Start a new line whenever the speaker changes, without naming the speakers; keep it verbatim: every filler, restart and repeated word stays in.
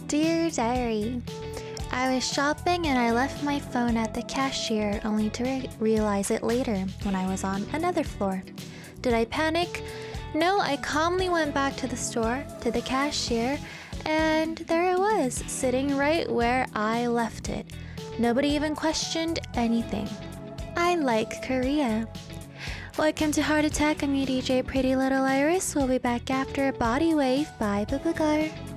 Dear Diary, I was shopping and I left my phone at the cashier only to re realize it later when I was on another floor. Did I panic? No, I calmly went back to the store, to the cashier, and there it was, sitting right where I left it. Nobody even questioned anything. I like Korea. Welcome to Heart Attack. I'm your D J Pretty Little Iris. We'll be back after Body Wave by Bubugar.